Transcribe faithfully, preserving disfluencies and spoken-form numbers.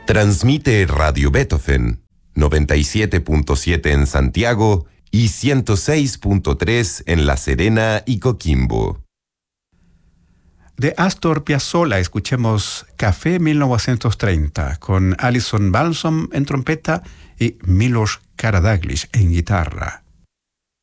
Transmite Radio Beethoven, noventa y siete punto siete en Santiago y ciento seis punto tres en La Serena y Coquimbo. De Astor Piazzolla escuchemos Café mil novecientos treinta con Alison Balsom en trompeta y Milos Karadáglis en guitarra.